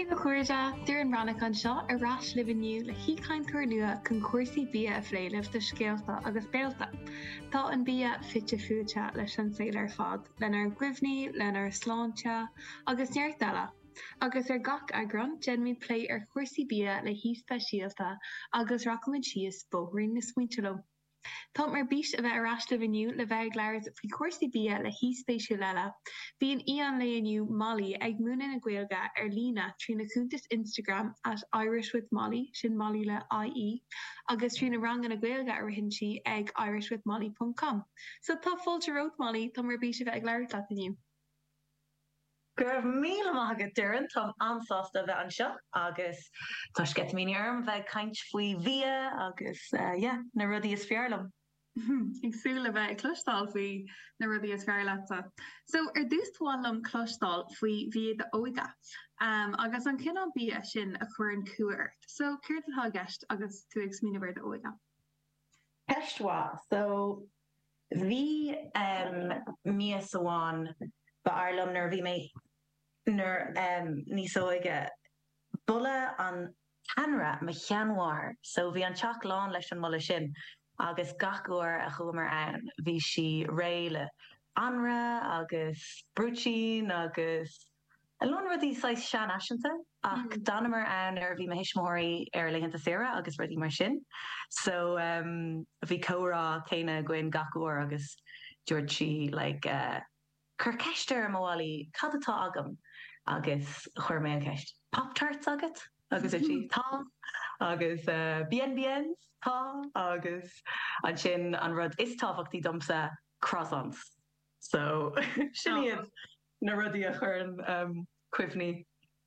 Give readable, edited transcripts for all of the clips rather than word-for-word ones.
Díomh a chuirde dúr an ranach an seo a ras libaniu le híchaintúir nua chun cuasaí bia a phléileh de scéalta agus béalta. Tá an bia fitte fuúte leis an saoil fad, lenar cuimhní, lenar sláinte agus neart eile. Agus gach agran genmid play cuasaí bia le hí speisialta agus rachamid síos bóthrainn na smuinteló. Tá mar bís a bheith arás liviniu le bheith leir fao cuasaí bia le hí spéisiú leile. Bhí an íon léoniu Molly ag múna na Gaeilge ar lína trí na cúntas Instagram at Irish with Molly, sin Molly le IE, agus trí na rang na Gaeilge ar hinsi ag irishwithmolly.com. So tá fáilte rót Molly, tá mar bís a bheith ag leir latiniu. Gurh míle maigad duran tá ansásta bheith an seo agus tá sket mí arm bheith kaint faoi via agus na rudí is fearlam. Igsúla bheith ag clústal faoi na rudí is fearlata. So dús túlam clústal faoi via de óige. Agus an cinál bí a sin a chuir an cuairt. So cúirtatá gceist agus tú ag smína bhar de óige. Ceistá, so bhí míos amháin ba Ireland nar bhí mé nar níos óige bulla an canra me cheanmhar, so bhí an teach lán leis an mulla sin agus gachúir a chumar ann bhí si réile anra agus brúchin agus a lon rudí sais sean aisianta ach danamar ann ar bhí me hisismóirí ar leihananta sira agus rudí mar sin, so bhí córá céine goin gachúir agus dúirt si chur ceiste máí cadatá agam agus chuir mé an ceist. Pop-tarts agat agus si tá agus BNBNs tá agus an sin an rud is táhachtí domsa croissants. So sinad na rudí a chur an cuimhní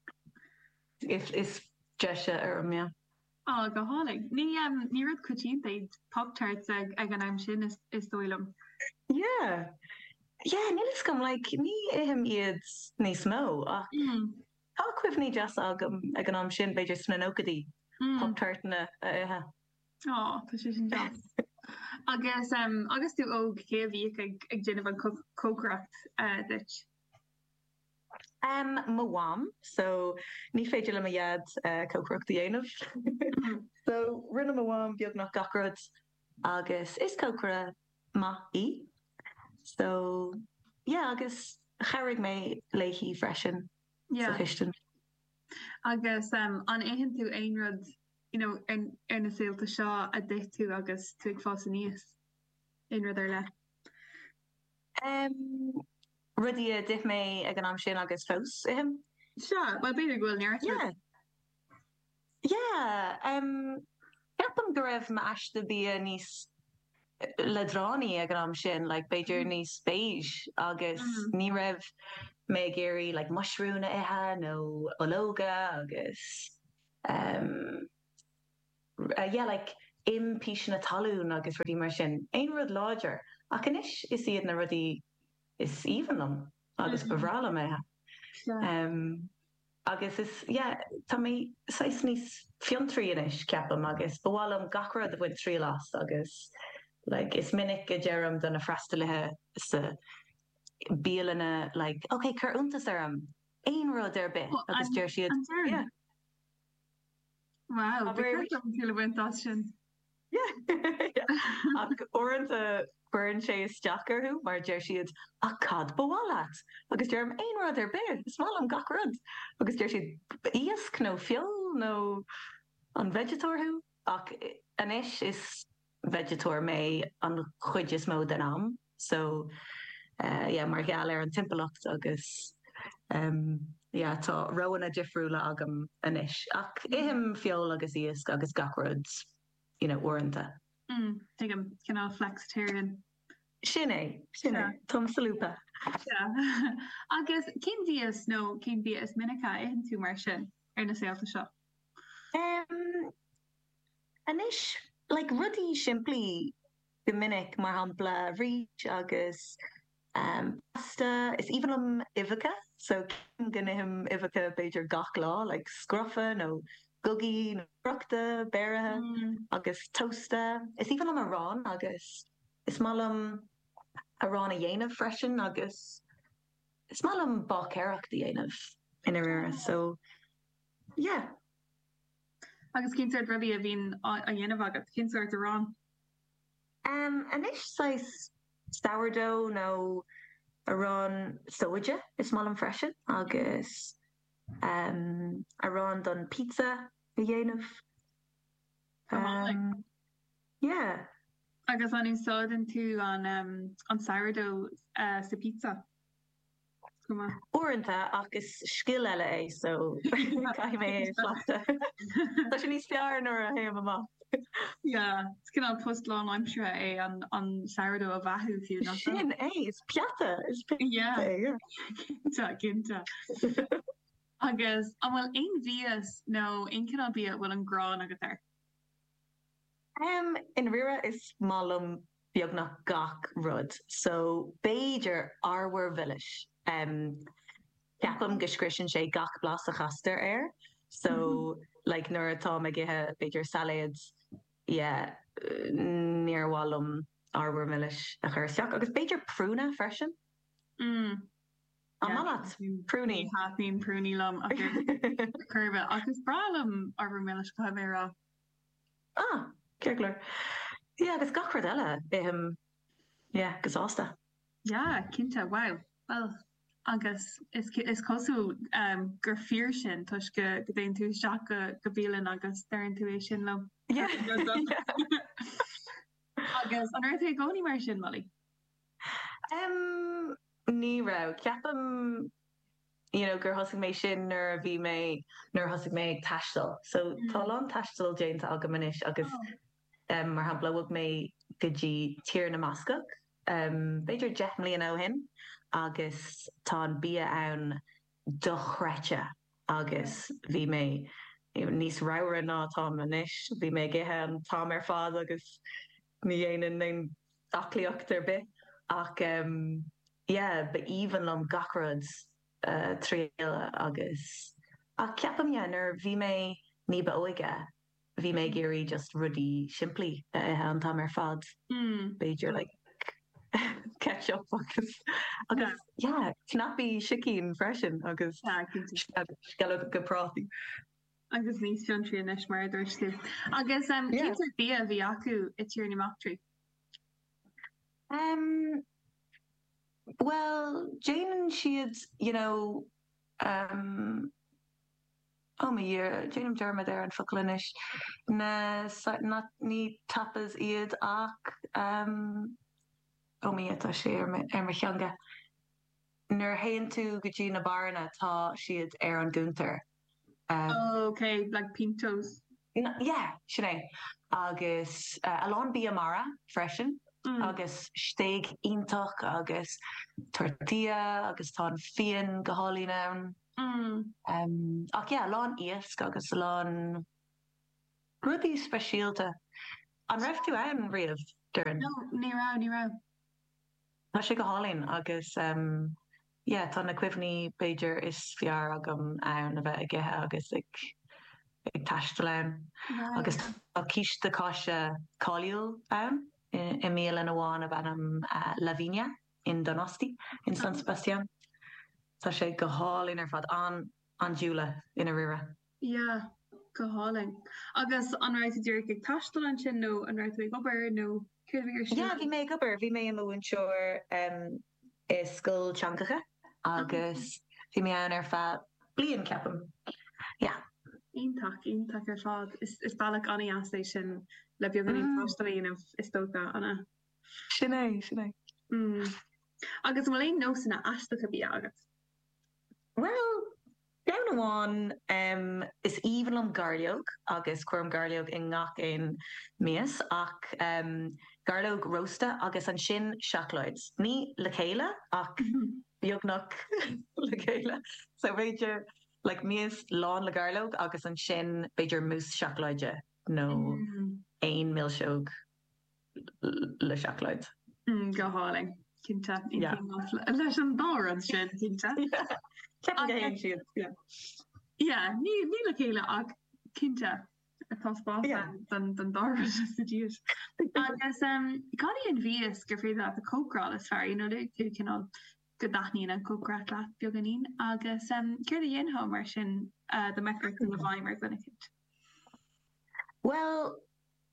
is deise ar mé. Go hánig. Ní rud cuitínta pop-tarts ag an aim sin is dóilm. Yeah. Yeah, nílis gom ní éhim iad níos mó ach tá cuimhní just agam ag an am sin beidir sna nócadí pop-tartna a ithe. Tá sé sin deas. Agus tú óg céhí ag déanamh an cócracht dit? Mawam, so ní féidir le iad cócracht dhéanamh. So rinne mawam beag nach gacrad agus is cócra ma í. So agus charig mé leihi freisin hichten. Agus an éhan tú ein rud in na séalta seo a dit tú agus tú ag fása níos in rud ar le. Rudí a dit mé ag an am sin agus fós ihim? Seo, well beidir gohfuil neart. Ceapam go raibh ma eiste bí a níos ledráni ag am sin, beidir níos beige agus ní raibh mé géirí mushroomna ithe nó ológa agus impíis na talún agus rudí mar sin. Ein rud láidir ach inis is iad na rudí is evenlam agus bevrála ithe. Agus is tá mé sais níos fiontrií inis ceapam agus bhálam gacrad a bhain trí las agus is minnic a Jerem donna frastalithe sa bíalana okay, chur untas arm ein rud ar bit agus deir siad. Wow, sin. Orintanta burn sé is Jackarhu mar deir siad a cad bhálat agus dearm ein rud ar bit is má am gach rud agus deir siad íasc nó fiol nó an vegetorhu ach anis is vegetor mé an chuidir mó den am, so mar geall ar an timpachcht agus tá roan a difriúla agam anis ach ihim fiol agus íasc agus gachrod orintanta. Tuigem cinál flexitarian. Sinné Tom salúpa. Agus cin días nó cin bí is minica éhan tú mar sin ar na saolta seo? Anis rudí siimplí go minic mar hapla reach agus pasta is even ivica, so gan him ivica beidir gach lá scruffa nó gugi nó brachta bearathe agus toasta is even a rán agus is málam a rán a dhéanamh freisin agus is málam bá ceach a dhéanamh ina rire, so yeah. Agus cinseart rudí a bhín a dhéanamh agat cinseart a rán. Anis sais sourdough nó a rán soja is mal an freisin agus a rán don pizza a dhéanamh. Yeah. Agus an úsáidan tú an sourdough sa pizza. Orintanta agus skill eile é so cai mé flachta. Tá sin níos fear nuair a héim amach. Yeah, it's gonna post long I'm sure on sourdough a vahu fiú nach. Sin is piata is yeah. Ginta. Agus bhfuil ein vías nó ein cinál bí bhfuil an grán agat ar. In rira is malum beagnach gach rud. So Beiger arwer village. Ceapam goscrisin sé gach blas a chaster air. So like nuair atá me githe Beiger salads, yeah, near walum arwer village a chuirseach. Agus Beiger prúna freisin. Amalat prúni. Hathín prúni lum agus curve agus bralam arwer village clavera. Ah, Kirkler. Yeah, agus gachard eile. Yeah, gasásta. Yeah, Kinta, wow. Well, agus is cosú gur fear sin tuis go dtéon tú seach go bílan agus dar intuition lo. Yeah. Agus an air gcóí mar sin Molly. Ní ra ceapam gur hosig mé sin nar bhí mé nar hosig mé taistal. So tá an taistal James agamanis agus mar hapla mé gotí tír na mascach. Beidir definitely an ó hin agus tá bí ann dochrete agus bhí mé níos rawer ná tá manis bhí mé githe an tám ar fád agus ní dhéanaan na aclíochttar bit ach be even am gachrads tríile agus ach ceapam dhéanar bhí mé ní ba óige bhí mé géirí just rudí siimplí an tám ar fád Beidir like ketchup agus yeah snappy chicken freshen agus gal go prati agus níos country in mar dúirú agus bí a bhí acu i tíir nimachtrií. Well, Jane siad my year Jane Germa there an folklinish na not ní tapas iad ach mi atá sé ar mar cheanga. Nuair haon tú go dtí na barna tá siad ar an gúntar. Okay, like pintos. Yeah, sinné. Agus alán bí amara freisin, agus steig iontoch agus tortilla agus tá fian go hálí nán. Ach yeah, alán iasc agus alán rudí speisialta. An raibh tú ann riamh durin? No, ní rá. Tá sé go hálín agus tá na cuimhní Beidir is fiar agam ann a bheith a githe agus ag taiste lein. Agus tá cíiste cáise cáiliúil ann i míl an amháin a bhenim Lavinia in Donosti in San Sebastian. Tá sé go hálín ar fad an dúla ina rira. Yeah, go hálín. Agus an ráid dúir ag taiste an sin nó an ráid ag obair nó yeah, bhí mé gobar bhí mé an múinseoir is scóil teancacha agus bhí mé an ar fad blian ceapam. Yeah. Ionach ar fád is bailach aní astéis sin le beagganí fástalíanamh is tóta anna. Sinné. Agus bhfuil éon nó sanna aisteacha bí agat? Well, down amháin is even am garliog agus cuam garliog in ngach in mías ach garliog roasta agus an sin seachloids. Ní le chéile ach beagnach le chéile. So Beidir like mías lán le garliog agus an sin Beidir mús seachloide nó ein milseog le seachloid. Go háling. Cinnte leis an dá an sin cinnte. Yeah, ní le chéile ach cinnte atá den dar dús. Agus cadí an bhíos gur féad a cócrá is fear, tú cinál go daithníon an cócra leat beganín agus céir a dhéonth mar sin de meicear na bhaimar gona cint. Well,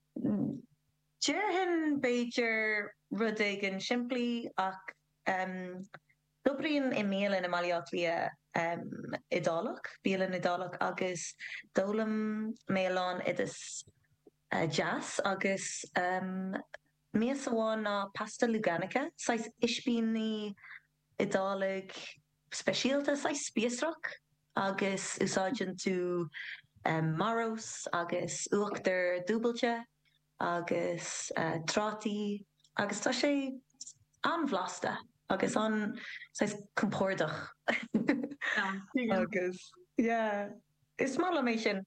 Jerhin Beiger Rudigan simply ach Dublin in Milan Amaliot via idolach, Bilan idolach agus Dolam Melon idis jazz agus Miasawan na pasta luganica, sais ishbini idolig specialta sais spiesrock agus usajan to Maros agus uachtar dúbalcha agus trati agus tá sé anvlasta agus an sais compordach agus is small mé sin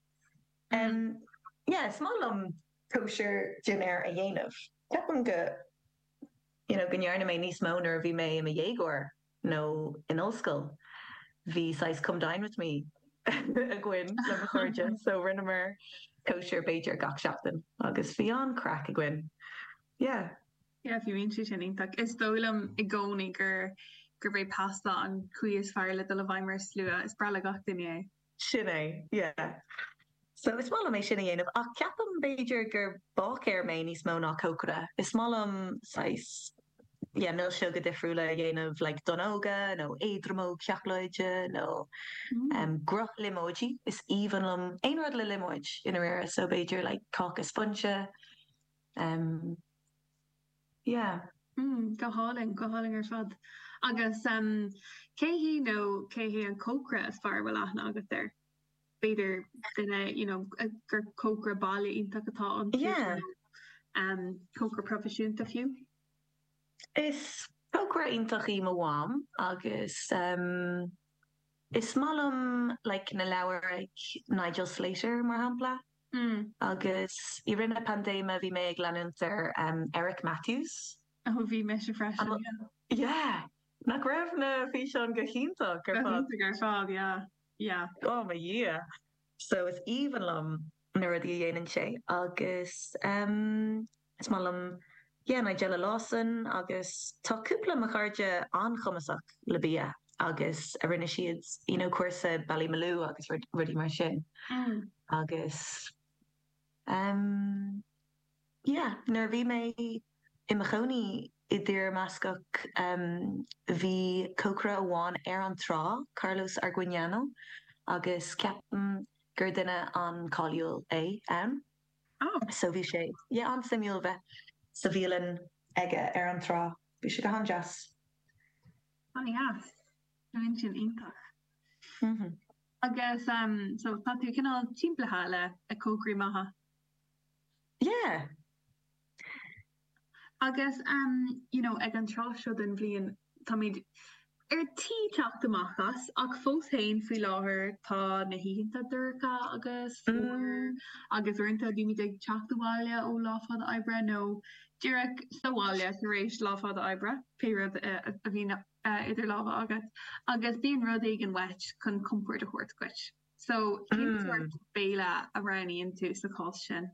small kosher gin a dhéanamh ceapan go gonnearna mé níos mónar bhí mé im a dhégor nó in ollscoil hí sais come dine with me a gin le chuirde so rinnemer kosher Beiger gach seachtain agus bhí an crack a gin fiú sin ítach is dólam I gcónaí gur bhéh pasta an chuas fearle de le bhaimar slua is brala gach duine sin so is mála mé sinna dhéanamh ach ceapam Beiger gur bácéir mé níos mó ná cócra is málam sais mil seo go difriúla dhéanamh like donóga nó éadramó ceachleide nó groch limóidí is íhanlam ein rud le limóid ina rire so Beiger like cock a sponge go háling ar fad agus céhí nó céhí an cócra is far bhfuil aithna agat ir beidir duine gur cócra bailí ionach atá an cócra profisiúnta fiú is cócra ionach í mháam agus is smallam like na leabhar ag Nigel Slater mar hampla agus I rinne pandéma bhí mé ag leanúntar Eric Matthews bhí me se freisin nach raibh na bhí seán go chinnta gur fád oh my yeah so is íhanlam nuair a dhéanaan sé agus smallam Nigella Lawson agus tá cúpla mo chuirde anchumasach le bia agus a rinne siad cuasa Ballymaloo agus rudí mar sin agus nuair bhí mé I Machoni I dtír meascach bhí cócra amháin ar an trá Carlos Arguiñano agus ceapan gur duine an cáiliúil so bhí sé an simúil bheith sa bhílan aige ar an trá bhí si go han jazz sin ionach agus so tá tú cinál timpplaithe le a cócraí maithe agus ag an trá seo den bblion táid tí teach amachchas ach fós hain faoi láthair tá na híonnta dúcha agus agus rinnta dúimi ag teachtaháile ó láfad ebre nó Dúireach saháile tar éis láfad ebre péad a bhí idir láha agus bíon rud ag an wet chun compúir a chuirtcuit so cin béile a raníonn tú sa cás sin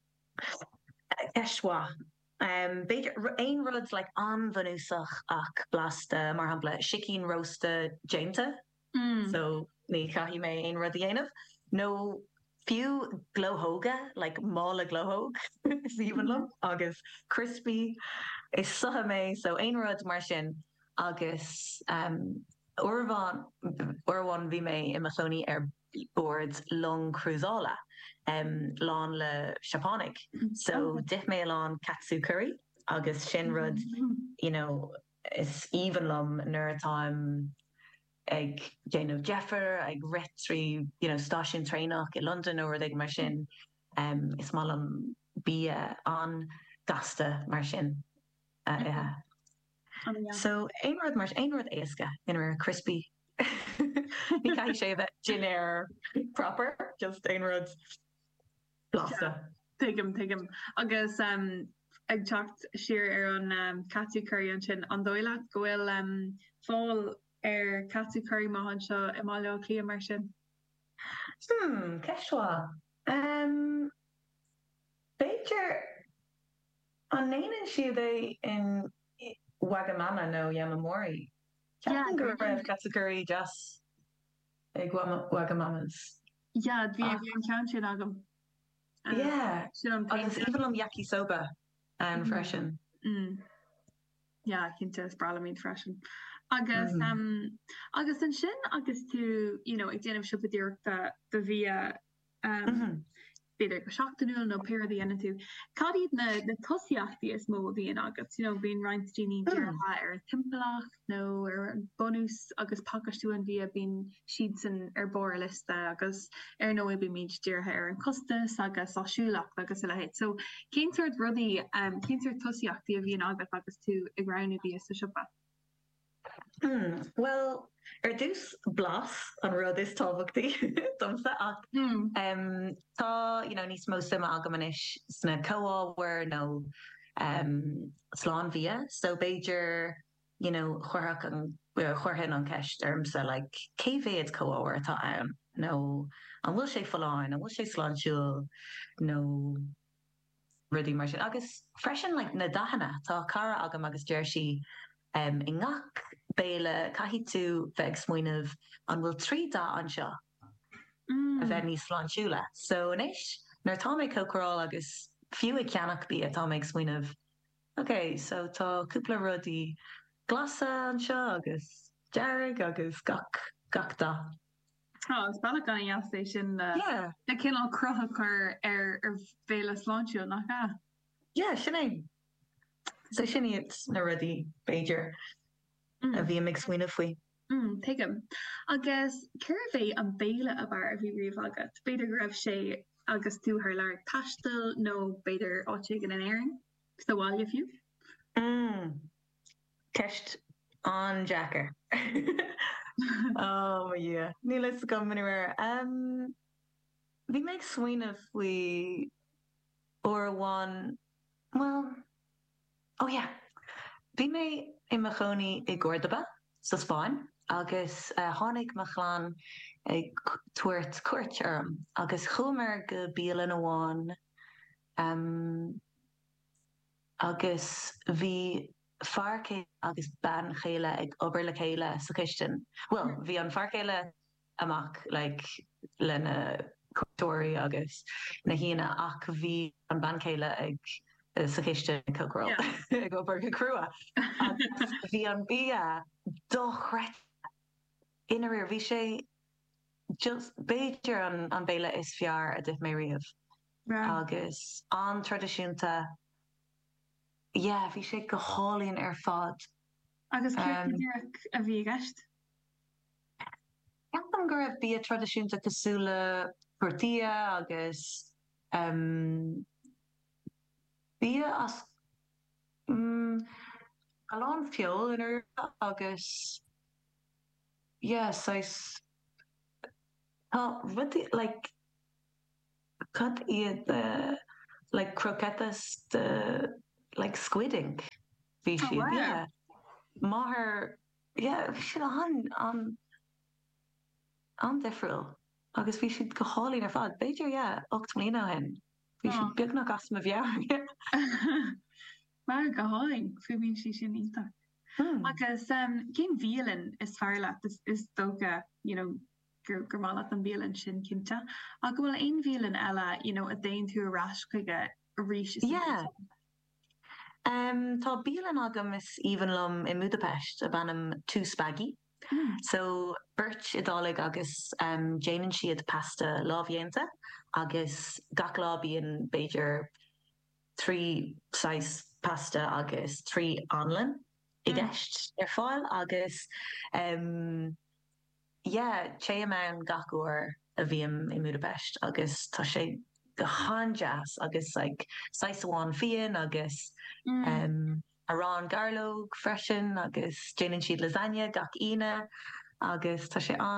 Eiswa Beidir ein rud like anvanúsach ach blasta mar hapla Shikín roasta Jameta so ní caihí mé ein rud dhéanamh nó fiú glowhoga like mála glowhog is íhanlam agus crispy is sutha mé so ein rud mar sin agus orháin bhí mé I Machoni ar boards long cruisála lán le Chapánic so dif mé lán katsu curry agus sin rud is íhanlam nuair atá ag Jane Jeffer ag retri station trainach I London or ag mar sin is málam bí an gasta mar sin so ein rud éasca in crispy ní cai sé bheith gin air proper just ein rud blasta tuigim agus ag techt siar ar an catú curry an sin an dóile gohfuil fáil ar catú curry maithan seo I máile clia mar sin ceisá Beidir an néanaan siad é in Wagamama nó Yamamori category just ag wagamamas. Yeah, bhí an cean sin agam. Yeah, agus even yakisoba and freshen. Yeah, cinnte spralamín freshen. Agus agus an sin agus tú, ag déanamh sipadíirta do bhí beidir go seachtainúil nó péirí ana tú. Cadíad na tosiachtaí is mó bhíon agus, bhíon reinstíní deartha ar an timpach nó ar an bonús agus pakastú an bhí bhíon siad san ar bór liste agus ar nó bhí míid deartha ar an costas agus áisiúlaach agus a lehéid. So céinteart rudí céinteart tosiachtaí a bhíon agus tú ag ranú bhí sa sipa. Well, dús blas an rud is tábhachtaí domsa ach tá níos mó sima agamanis sna co-áhar nó sláán bhia, so Beiidir chuirthin an ceist armsa like céhéad co-áhar atá ann nó an bhfuil sé foláin, an bhfuil sé sláánsiúil nó rudí mar sin. Agus freisin like na dahanana tá cara agam agus deirsi I ngach béle caihí tú bheith smuoineh an bhfuil trí dá an seo a bheith níos sláánsiúla. So inis nar tá méid cocorál agus fiú ceannach bí atá méid smuoineh. Okay, so tá cúpla rudí glasa an seo agus dearg agus gach dá. Is bailach gan jaasta sin na cinál crotha chur ar bhéle sláánsiúil nach ga? Yeah, sinné. So sinniad na rudí Beiidir a bhí ag smuoineh faoi. Tuigim. Agus cur an béle a bhar a bhí riomh agat. Beidir go raibh sé agus tú th leir taistil nó beidir áte gan an éiring? Sta bháile fiú? Ceist an Jackar. Oh yeah. Ní leis go minir. Bhí méid smuoineh faoi or bháin, well, oh yeah. Bhí mé I Machoni I Gordaba, sa Spáin, agus tháinig Machlan ag tuairt cuairt orm, agus chuaimar go bíalan amháin, agus bhí farcé agus ban chéile ag obair le chéile sa Christian. Well, bhí an farcéile amach like lena cuairtóirí agus na híana ach bhí an ban chéile ag sa Christian cocorál ag obair go crua. Bhí an bia dochret inarir bhí sé just Beiidir an béile is fear a dif mé riamh agus an tradiisiúnta bhí sé go hálíonn ar fad. Agus ceirc a bhí gist? Ceapan gur raibh bí tradiisiúnta cosúla tortilla agus bí as galán fiol in agus sais like cut iad like croquetas the like squidding fishy maher sin an defriil agus fi siad go hálín ar fad Beiidir 8 mlína hen fi siad beag nach as ma bhear mar go háling fi bhín si sin ítach agus cén bhíalan is fearla is dóga gur mála an bhíalan sin cinnte a go bhfuil aon bhíalan eile a daon tú arás chuige a rís tá bíalan agam is Evenlum in Budapest a bannam tú spaggy. So birch idálig agus Jane siad pasta lábhéanta agus gach lábí in Beiidir 3 size pasta agus 3 anlan I gceist ar fáil agus sé amán gach uair a bhíam in Budapest agus tá sé go hanjas agus like 6 fian agus arán garlóg freisin agus Jane siad lasagna gach ina agus tá sé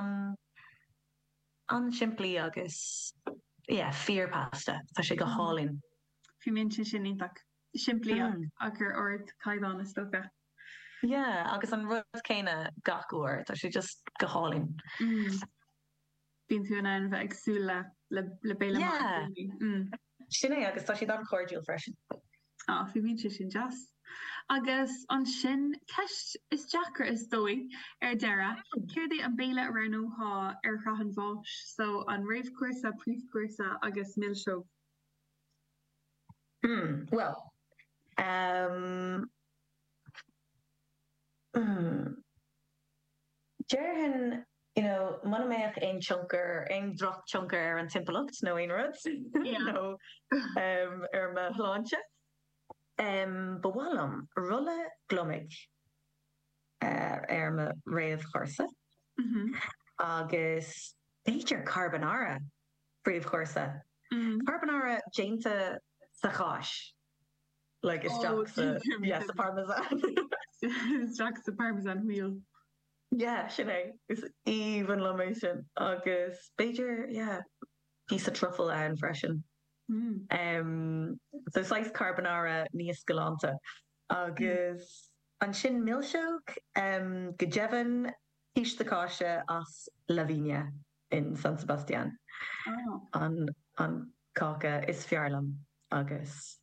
an siimplí agus fear pasta tá sé go hálinn. Fi min sin ítach siimplí agur ord caiidán is stocha. Agus an rud céine gach uair tá sé just go hálinn. Bín tú an bheith agsúla le béile sinné agus tá si an cordial freisin. fi vín sin jazz. Agus an sin ceist is Jackra is dói deire, céir an béile ranóá rachan bháis, so an raibh cuasa, príomh cuasa agus millseo. Well, Jerhan, man meach ein droch chunker an timpelacht, no ein ruds, no, ma hláintse. Bawalum, rulle glomig, ma raibh chorsa, agus Beir carbonara, príomh chorsa. Carbonara jainta sa cháis. Like it's the parmesan. It's Jack's the parmesan wheel. Yeah, Sinead. It's even location. Agus Beir, piece of truffle and freshen. So slice carbonara níos galanta. Agus an sin milshoke, Gejevin Ish the Kasha as Lavinia in San Sebastian. An Kaka is Fiarlam. Agus.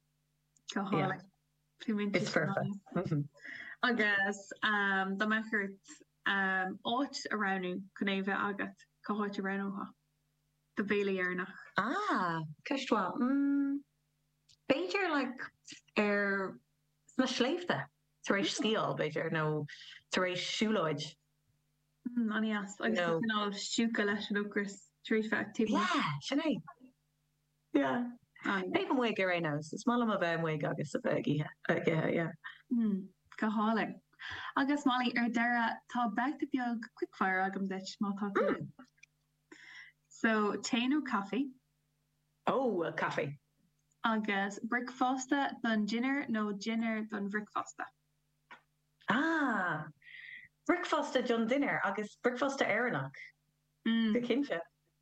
It's perfect. Agus the mechert áit around Conneva agat Cahoit around the Bailey Ernach. Kestwa. Beir like na schleefte. Teresh skill, Beir no Teresh shuloid. Anias, I'm no shuka leshanokris Teresh activity. Yeah, Sinead. Yeah. Even way right now. It's small of a way agus a begi. Yeah. Caháling. Agus Molly dara tá back to biog quickfire agam ditch má tá. So Taino coffee. Oh, coffee. Agus brickfasta dun dinner no dinner dun brickfasta. Brickfasta dun dinner agus brickfasta Aranach. The kinship.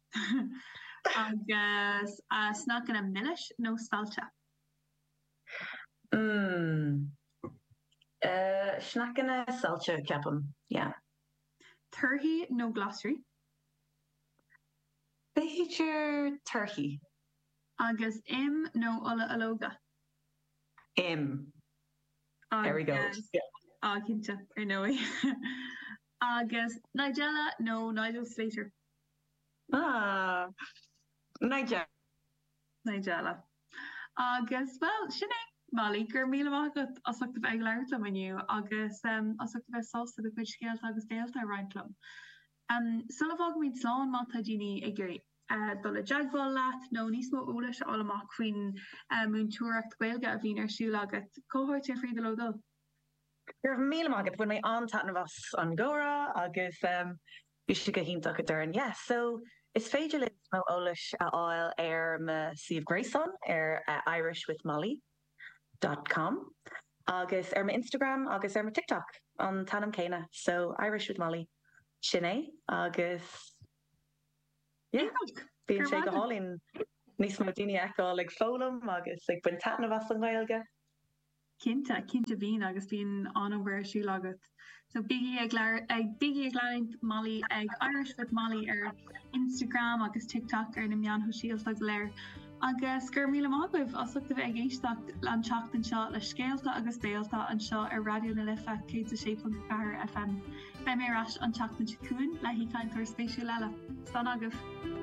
Agus snacking a milish no salcha. Snacking a salcha capum. Yeah. Turkey no glossary. Beir turkey. Agus no ola aloga. There we go. Kinta, I know it. Agus Nigella no Nigel Slater. Nigella. Agus well, Sinead Molly gur míle mágat asach the bag leirla menu agus asach the salsa the which scale agus delta reinklum. Sullavog meid slán mata dini agri. Dolle jagball lat no nismo óla se allach queen moon touracht gwelga a vín siúla agat cohort free the logo. Gur míle mágat when my antat of us an Gora agus you go hint and yeah, so it's féidir no ólis a oil me Steve Grayson irishwithmolly.com agus my Instagram agus my TikTok on Tanam Cana, so Irish with Molly Sinead agus being sé go hálín níos mó daoine eá like fólam agus like buin tatan of us an gailge. Kinta vín agus bíon an over siú agat. So biggie ag Molly ag Irish with Molly Instagram agus TikTok na mean ho síals ag léir. Agus gur míle mágah asach the bheith éisteach an teach an seo le scéalta agus déalta an seo radio na lifa cé a 6.4 FM. Be mé ras an teach an secuin le hí caiintar spéisiú leile. Stan agah.